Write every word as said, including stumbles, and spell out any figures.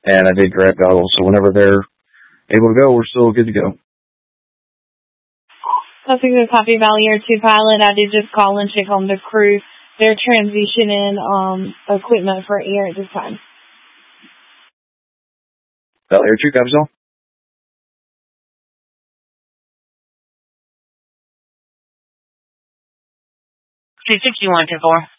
and I did grab goggles. So whenever they're able to go, we're still good to go. Copy the copy, Valley Air two pilot. I did just call and check on the crew. They're transitioning um, equipment for air at this time. Valley Air two, copies all. C six one two four.